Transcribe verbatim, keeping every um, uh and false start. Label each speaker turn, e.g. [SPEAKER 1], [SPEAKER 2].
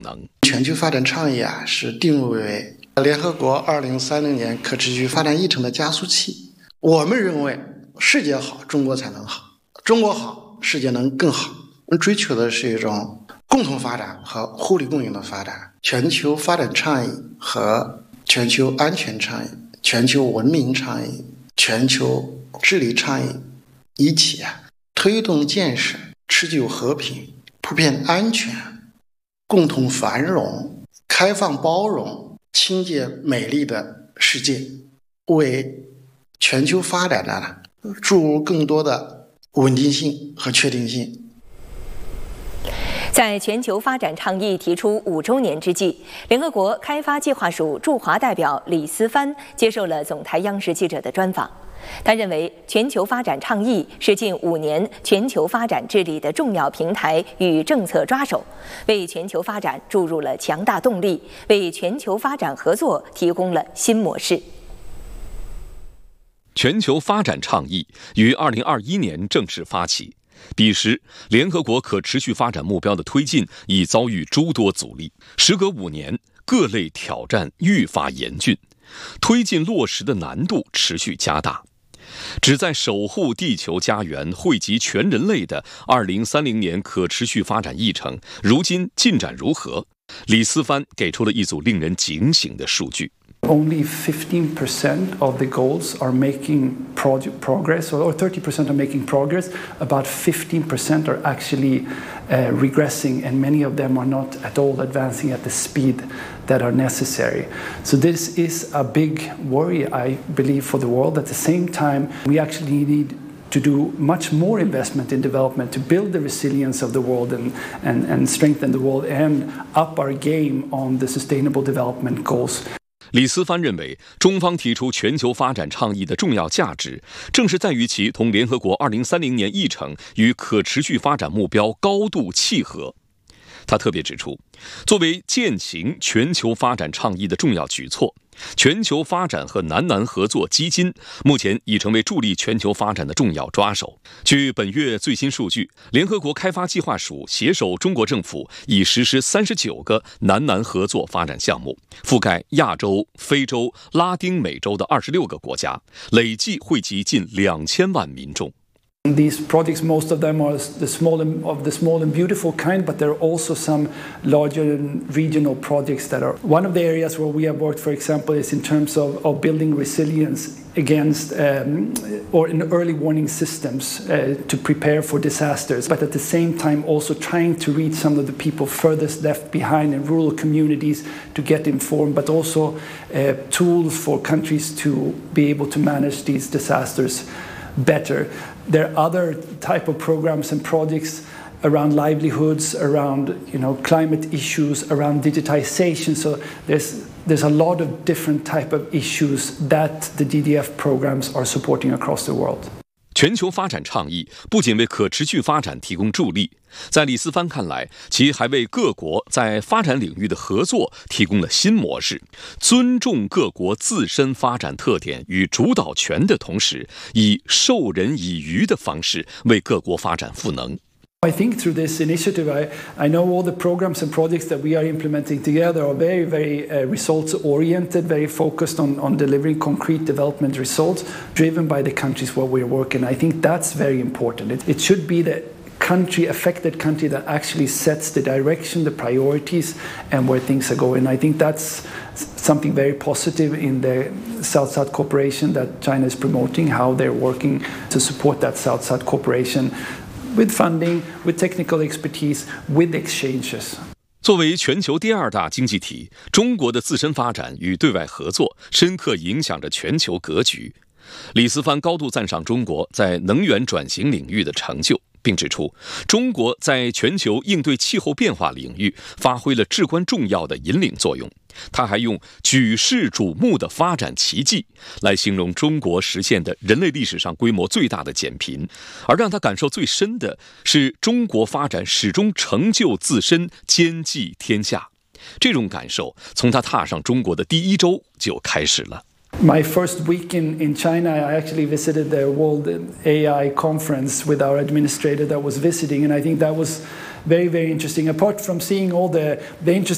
[SPEAKER 1] 能。
[SPEAKER 2] 全球发展倡议啊，是定位为联合国二零三零年可持续发展议程的加速器。我们认为，世界好，中国才能好；中国好，世界能更好。我们追求的是一种共同发展和互利共赢的发展。全球发展倡议和全球安全倡议、全球文明倡议、全球治理倡议一起啊，推动建设持久和平、普遍安全、共同繁荣、开放包容、清洁美丽的世界，为全球发展呢注入更多的稳定性和确定性。
[SPEAKER 3] 在全球发展倡议提出五周年之际，联合国开发计划署驻华代表李思帆接受了总台央视记者的专访。他认为，全球发展倡议是近五年全球发展治理的重要平台与政策抓手，为全球发展注入了强大动力，为全球发展合作提供了新模式。
[SPEAKER 1] 全球发展倡议于二零二一年正式发起。彼时，联合国可持续发展目标的推进已遭遇诸多阻力。时隔五年，各类挑战愈发严峻，推进落实的难度持续加大。旨在守护地球家园、惠及全人类的二零三零年可持续发展议程，如今进展如何？李思帆给出了一组令人警醒的数据。
[SPEAKER 4] Only fifteen percent of the goals are making progress, or thirty percent are making progress. About fifteen percent are actually uh, regressing, and many of them are not at all advancing at the speed that are necessary. So this is a big worry, I believe, for the world. At the same time, we actually need to do much more investment in development to build the resilience of the world and, and, and strengthen the world and up our game on the sustainable development goals.
[SPEAKER 1] 李思帆认为，中方提出全球发展倡议的重要价值，正是在于其同联合国二零三零年议程与可持续发展目标高度契合。他特别指出，作为践行全球发展倡议的重要举措，全球发展和南南合作基金目前已成为助力全球发展的重要抓手。据本月最新数据，联合国开发计划署携手中国政府，已实施三十九个南南合作发展项目，覆盖亚洲、非洲、拉丁美洲的二十六个国家，累计惠及近两千万民众。
[SPEAKER 4] These projects, most of them are the small and, of the small and beautiful kind, but there are also some larger and regional projects that are. One of the areas where we have worked, for example, is in terms of, of building resilience against um, or in early warning systems uh, to prepare for disasters, but at the same time also trying to reach some of the people furthest left behind in rural communities to get informed, but also uh, tools for countries to be able to manage these disasters better. There are other type of programs and projects around livelihoods, around you know climate issues, around digitization. So there's there's a lot of different type of issues that the D D F programs are supporting across the world.
[SPEAKER 1] 全球发展倡议不仅为可持续发展提供助力，在李思帆看来，其还为各国在发展领域的合作提供了新模式。尊重各国自身发展特点与主导权的同时，以授人以渔的方式为各国发展赋能。
[SPEAKER 4] I think through this initiative, I, I know all the programs and projects that we are implementing together are very, very uh, results-oriented, very focused on, on delivering concrete development results, driven by the countries where we're working. I think that's very important. It, it should be the country, affected country, that actually sets the direction, the priorities, and where things are going. I think that's something very positive in the South-South cooperation that China is promoting, how they're working to support that South-South cooperation. With funding, with technical expertise, with exchanges.
[SPEAKER 1] 作为全球第二大经济体，中国的自身发展与对外合作深刻影响着全球格局。李思帆高度赞赏中国在能源转型领域的成就，并指出，中国在全球应对气候变化领域发挥了至关重要的引领作用。他还用举世瞩目的发展奇迹来形容中国实现的人类历史上规模最大的减贫，而让他感受最深的是中国发展始终成就自身，兼济天下。这种感受从他踏上中国的第一周就开始了。
[SPEAKER 4] My first week in, in China, I actually visited the World A I Conference with our administrator that was visiting, and I think that was very, very interesting. Apart from seeing all the, the interesting